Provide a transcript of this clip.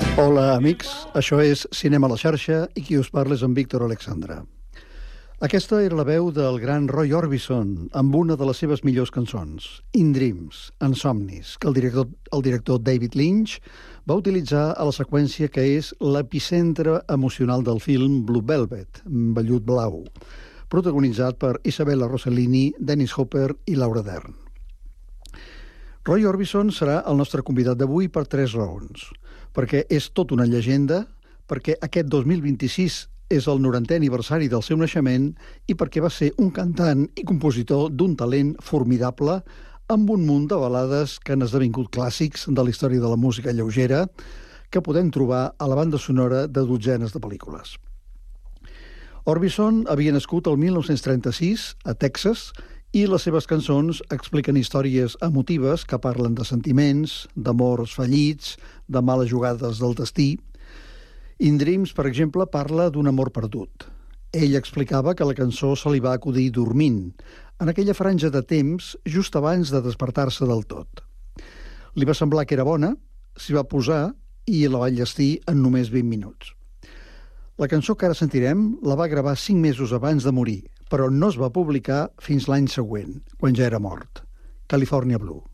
Hola, amics. Això és Cinema a la xarxa i qui us parla és en Víctor Alexandra. Aquesta era la veu del gran Roy Orbison amb una de les seves millors cançons, In Dreams, en somnis, que el director David Lynch va utilitzar a la seqüència que és l'epicentre emocional del film Blue Velvet, Vellut Blau, protagonitzat per Isabella Rossellini, Dennis Hopper i Laura Dern. Roy Orbison serà el nostre convidat d'avui per 3 raons. Perquè és tot una llegenda, perquè aquest 2026 és el 90è aniversari del seu naixement i perquè va ser un cantant i compositor d'un talent formidable amb un munt de balades que han esdevingut clàssics de la història de la música lleugera que podem trobar a la banda sonora de dotzenes de pel·lícules. Orbison havia nascut el 1936 a Texas i les seves cançons expliquen històries emotives que parlen de sentiments, d'amors fallits, de males jugades del destí. In Dreams, per exemple, parla d'un amor perdut. Ell explicava que la cançó se li va acudir dormint, en aquella franja de temps just abans de despertar-se del tot. Li va semblar que era bona, s'hi va posar i la va enllestir en només 20 minuts. La cançó que ara sentirem la va gravar 5 mesos abans de morir, però no es va publicar fins l'any següent, quan ja era mort. California Blue.